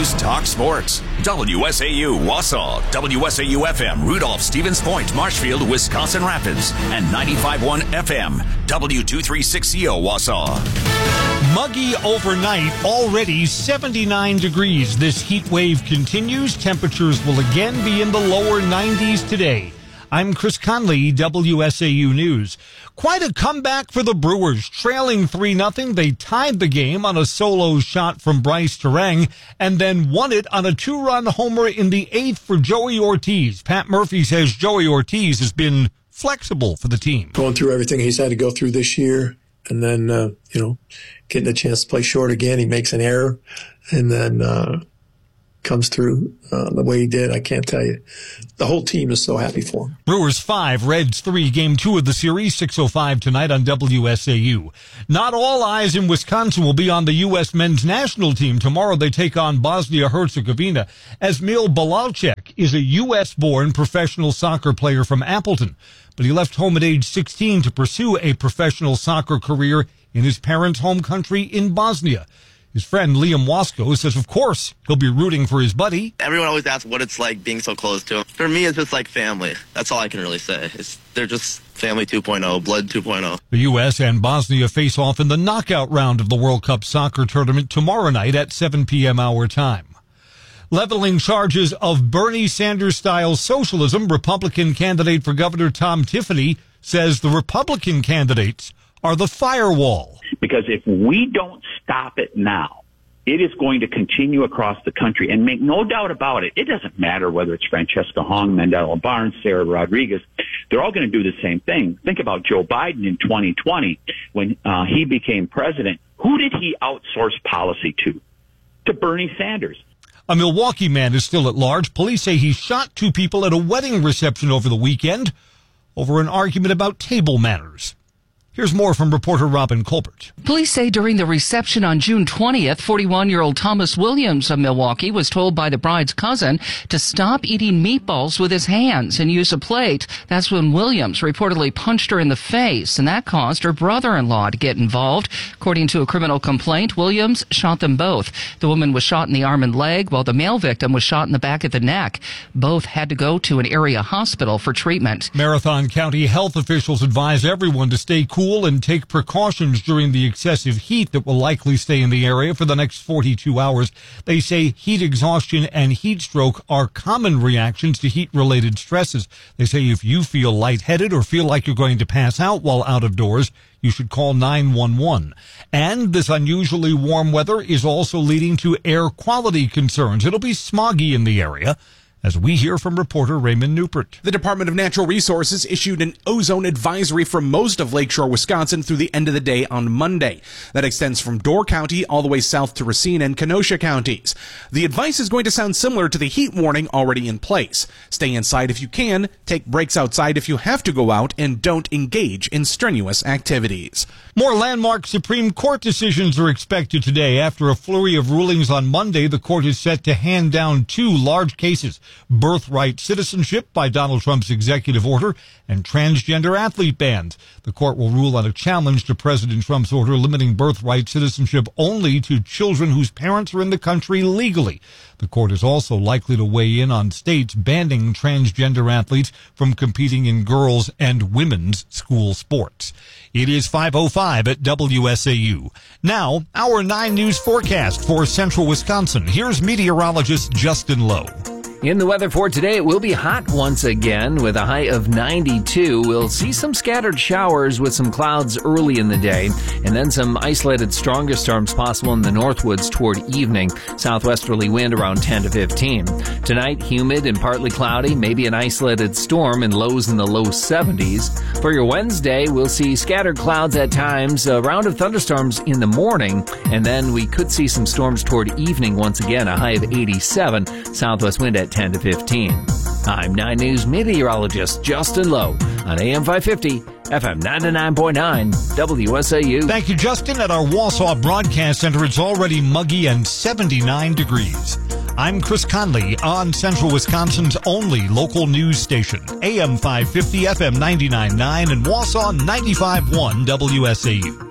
News Talk Sports. WSAU Wausau, WSAU FM Rudolph, Stevens Point, Marshfield, Wisconsin Rapids, and 95.1 FM W236CO Wausau. Muggy overnight, already 79 degrees. This heat wave continues. Temperatures will again be in the lower 90s today. I'm Chris Conley, WSAU News. Quite a comeback for the Brewers. Trailing 3-0, they tied the game on a solo shot from Bryce Terang and then won it on a 2-run homer in the 8th for Joey Ortiz. Pat Murphy says Joey Ortiz has been flexible for the team. Going through everything he's had to go through this year, and then, getting a chance to play short again. He makes an error and then comes through the way he did. I can't tell you. The whole team is so happy for him. Brewers 5, Reds 3, Game 2 of the series, 6:05 tonight on WSAU. Not all eyes in Wisconsin will be on the U.S. men's national team. Tomorrow they take on Bosnia-Herzegovina. Esmil Belalcek is a U.S.-born professional soccer player from Appleton, but he left home at age 16 to pursue a professional soccer career in his parents' home country in Bosnia. His friend Liam Wasco says, of course, he'll be rooting for his buddy. Everyone always asks what it's like being so close to him. For me, it's just like family. That's all I can really say. They're just family 2.0, blood 2.0. The U.S. and Bosnia face off in the knockout round of the World Cup soccer tournament tomorrow night at 7 p.m. our time. Leveling charges of Bernie Sanders-style socialism, Republican candidate for governor Tom Tiffany says the Republican candidates are the firewall. Because if we don't stop it now, it is going to continue across the country. And make no doubt about it, it doesn't matter whether it's Francesca Hong, Mandela Barnes, Sarah Rodriguez. They're all going to do the same thing. Think about Joe Biden in 2020 when he became president. Who did he outsource policy to? To Bernie Sanders. A Milwaukee man is still at large. Police say he shot 2 people at a wedding reception over the weekend over an argument about table manners. Here's more from reporter Robin Colbert. Police say during the reception on June 20th, 41-year-old Thomas Williams of Milwaukee was told by the bride's cousin to stop eating meatballs with his hands and use a plate. That's when Williams reportedly punched her in the face, and that caused her brother-in-law to get involved. According to a criminal complaint, Williams shot them both. The woman was shot in the arm and leg, while the male victim was shot in the back of the neck. Both had to go to an area hospital for treatment. Marathon County health officials advise everyone to stay cool and take precautions during the excessive heat that will likely stay in the area for the next 42 hours. They say heat exhaustion and heat stroke are common reactions to heat-related stresses. They say if you feel lightheaded or feel like you're going to pass out while out of doors, you should call 911. And this unusually warm weather is also leading to air quality concerns. It'll be smoggy in the area, as we hear from reporter Raymond Newport. The Department of Natural Resources issued an ozone advisory for most of Lakeshore, Wisconsin through the end of the day on Monday. That extends from Door County all the way south to Racine and Kenosha counties. The advice is going to sound similar to the heat warning already in place. Stay inside if you can, take breaks outside if you have to go out, and don't engage in strenuous activities. More landmark Supreme Court decisions are expected today. After a flurry of rulings on Monday, the court is set to hand down 2 large cases: birthright citizenship by Donald Trump's executive order and transgender athlete bans. The court will rule on a challenge to President Trump's order limiting birthright citizenship only to children whose parents are in the country legally. The court is also likely to weigh in on states banning transgender athletes from competing in girls' and women's school sports. It is 5:05 at WSAU. Now, our 9 News forecast for central Wisconsin. Here's meteorologist Justin Lowe. In the weather for today, it will be hot once again with a high of 92. We'll see some scattered showers with some clouds early in the day, and then some isolated stronger storms possible in the Northwoods toward evening. Southwesterly wind around 10 to 15. Tonight, humid and partly cloudy, maybe an isolated storm and lows in the low 70s. For your Wednesday, we'll see scattered clouds at times, a round of thunderstorms in the morning, and then we could see some storms toward evening once again, a high of 87. Southwest wind at 10 to 15. I'm 9 News meteorologist Justin Lowe on AM 550, FM 99.9, WSAU. Thank you, Justin. At our Wausau Broadcast Center, it's already muggy and 79 degrees. I'm Chris Conley on Central Wisconsin's only local news station, AM 550, FM 99.9, and Wausau 95.1 WSAU.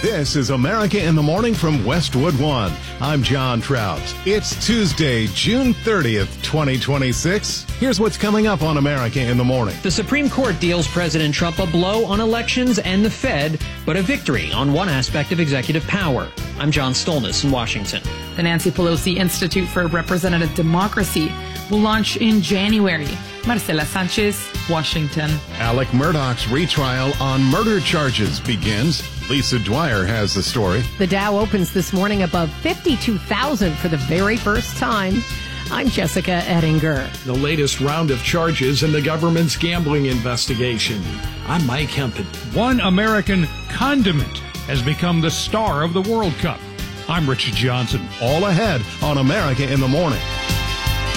This is America in the Morning from Westwood One. I'm John Trout. It's Tuesday, June 30th, 2026. Here's what's coming up on America in the Morning. The Supreme Court deals President Trump a blow on elections and the Fed, but a victory on one aspect of executive power. I'm John Stolness in Washington. The Nancy Pelosi Institute for Representative Democracy will launch in January. Marcela Sanchez, Washington. Alec Murdaugh's retrial on murder charges begins. Lisa Dwyer has the story. The Dow opens this morning above 52,000 for the very first time. I'm Jessica Ettinger. The latest round of charges in the government's gambling investigation. I'm Mike Hempen. One American condiment has become the star of the World Cup. I'm Richard Johnson. All ahead on America in the Morning.